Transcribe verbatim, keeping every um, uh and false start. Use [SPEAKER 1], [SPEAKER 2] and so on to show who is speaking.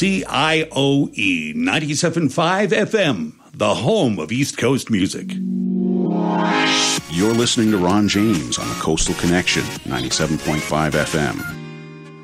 [SPEAKER 1] C I O E ninety-seven point five F M, the home of East Coast music.
[SPEAKER 2] You're listening to Ron James on the Coastal Connection, ninety-seven point five F M.